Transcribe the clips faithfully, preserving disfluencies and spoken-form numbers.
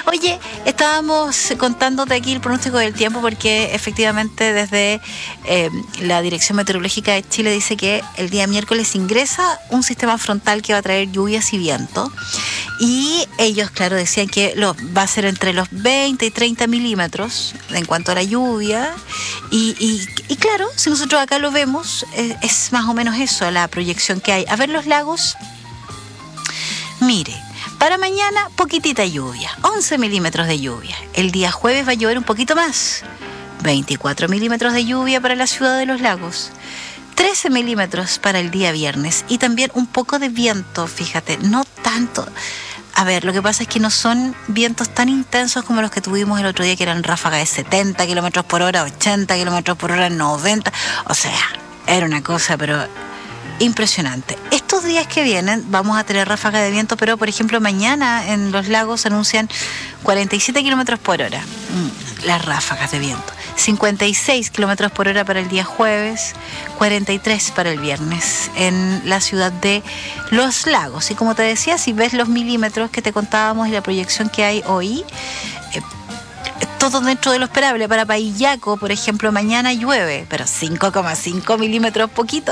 Oye, estábamos contándote aquí el pronóstico del tiempo porque efectivamente desde eh, la Dirección Meteorológica de Chile dice que el día miércoles ingresa un sistema frontal que va a traer lluvias y viento. Y ellos, claro, decían que lo, va a ser entre los veinte y treinta milímetros en cuanto a la lluvia. Y, y, y claro, si nosotros acá lo vemos, es, es más o menos eso, la proyección que hay. A ver los lagos. Mire, para mañana poquitita lluvia, once milímetros de lluvia. El día jueves va a llover un poquito más, veinticuatro milímetros de lluvia para la ciudad de Los Lagos. trece milímetros para el día viernes y también un poco de viento, fíjate, no tanto. A ver, lo que pasa es que no son vientos tan intensos como los que tuvimos el otro día, que eran ráfagas de setenta kilómetros por hora, ochenta kilómetros por hora, noventa. O sea, era una cosa, pero impresionante. Estos días que vienen vamos a tener ráfagas de viento, pero por ejemplo mañana en Los Lagos anuncian cuarenta y siete kilómetros por hora. Mm, las ráfagas de viento. cincuenta y seis kilómetros por hora para el día jueves, cuarenta y tres para el viernes en la ciudad de Los Lagos. Y como te decía, si ves los milímetros que te contábamos y la proyección que hay hoy, eh, todo dentro de lo esperable. Para Paillaco, por ejemplo, mañana llueve, pero cinco coma cinco milímetros, poquito.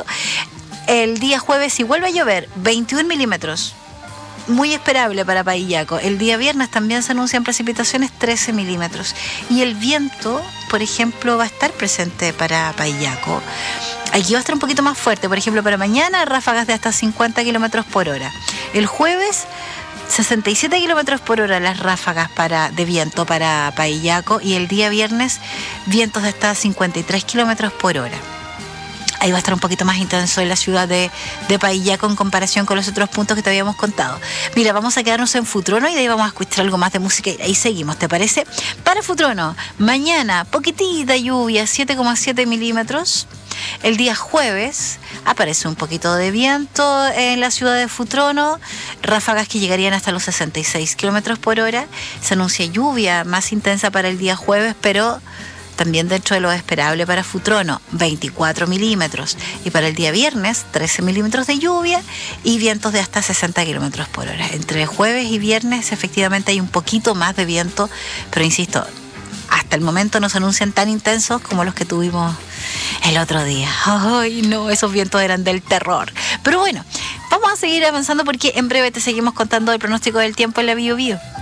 El día jueves, si vuelve a llover, veintiún milímetros. Muy esperable para Paillaco. El día viernes también se anuncian precipitaciones, trece milímetros. Y el viento, por ejemplo, va a estar presente para Paillaco. Aquí va a estar un poquito más fuerte. Por ejemplo, para mañana, ráfagas de hasta cincuenta kilómetros por hora. El jueves, sesenta y siete kilómetros por hora las ráfagas para, de viento para Paillaco. Y el día viernes, vientos de hasta cincuenta y tres kilómetros por hora. Ahí va a estar un poquito más intenso en la ciudad de, de Paillaco en comparación con los otros puntos que te habíamos contado. Mira, vamos a quedarnos en Futrono y de ahí vamos a escuchar algo más de música y ahí seguimos, ¿te parece? Para Futrono, mañana, poquitita lluvia, siete coma siete milímetros. El día jueves aparece un poquito de viento en la ciudad de Futrono, ráfagas que llegarían hasta los sesenta y seis kilómetros por hora. Se anuncia lluvia más intensa para el día jueves, pero también dentro de lo esperable para Futrono, veinticuatro milímetros. Y para el día viernes, trece milímetros de lluvia y vientos de hasta sesenta kilómetros por hora. Entre jueves y viernes, efectivamente, hay un poquito más de viento, pero insisto, hasta el momento no se anuncian tan intensos como los que tuvimos el otro día. Ay, no, esos vientos eran del terror. Pero bueno, vamos a seguir avanzando porque en breve te seguimos contando el pronóstico del tiempo en la Bio Bio.